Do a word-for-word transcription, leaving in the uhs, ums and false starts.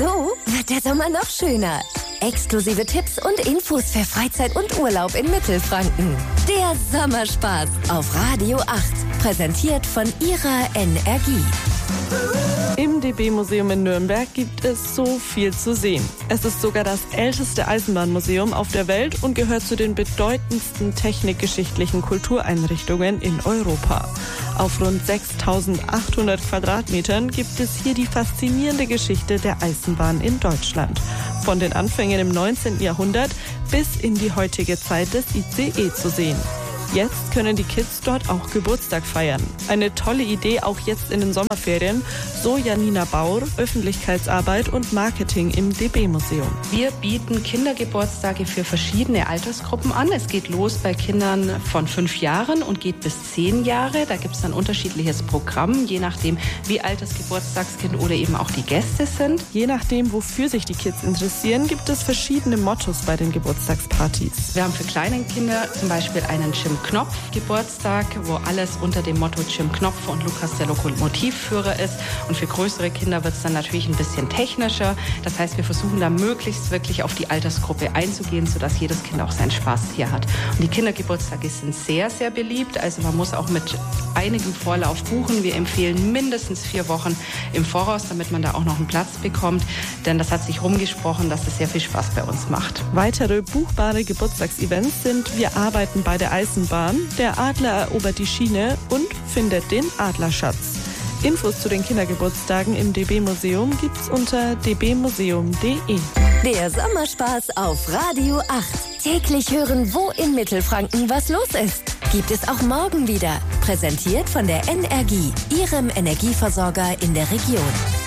So wird der Sommer noch schöner. Exklusive Tipps und Infos für Freizeit und Urlaub in Mittelfranken. Der Sommerspaß auf Radio acht. Präsentiert von ihrer Energie. Im D B-Museum in Nürnberg gibt es so viel zu sehen. Es ist sogar das älteste Eisenbahnmuseum auf der Welt und gehört zu den bedeutendsten technikgeschichtlichen Kultureinrichtungen in Europa. Auf rund sechstausendachthundert Quadratmetern gibt es hier die faszinierende Geschichte der Eisenbahn in Deutschland. Von den Anfängen im neunzehnten Jahrhundert bis in die heutige Zeit des I C E zu sehen. Jetzt können die Kids dort auch Geburtstag feiern. Eine tolle Idee auch jetzt in den Sommerferien, so Janina Baur, Öffentlichkeitsarbeit und Marketing im D B-Museum. Wir bieten Kindergeburtstage für verschiedene Altersgruppen an. Es geht los bei Kindern von fünf Jahren und geht bis zehn Jahre. Da gibt es ein unterschiedliches Programm, je nachdem, wie alt das Geburtstagskind oder eben auch die Gäste sind. Je nachdem, wofür sich die Kids interessieren, gibt es verschiedene Mottos bei den Geburtstagspartys. Wir haben für kleine Kinder zum Beispiel einen Jim Knopf Geburtstag, wo alles unter dem Motto Jim Knopf und Lukas der Lokomotivführer ist. Und für größere Kinder wird es dann natürlich ein bisschen technischer. Das heißt, wir versuchen da möglichst wirklich auf die Altersgruppe einzugehen, sodass jedes Kind auch seinen Spaß hier hat. Und die Kindergeburtstage sind sehr, sehr beliebt. Also man muss auch mit einigem Vorlauf buchen. Wir empfehlen mindestens vier Wochen im Voraus, damit man da auch noch einen Platz bekommt. Denn das hat sich rumgesprochen, dass es sehr viel Spaß bei uns macht. Weitere buchbare Geburtstagsevents sind: Wir arbeiten bei der Eisenbahn, der Adler erobert die Schiene und findet den Adlerschatz. Infos zu den Kindergeburtstagen im D B-Museum gibt's unter d b museum punkt d e. Der Sommerspaß auf Radio acht. Täglich hören, wo in Mittelfranken was los ist. Gibt es auch morgen wieder. Präsentiert von der Energie, ihrem Energieversorger in der Region.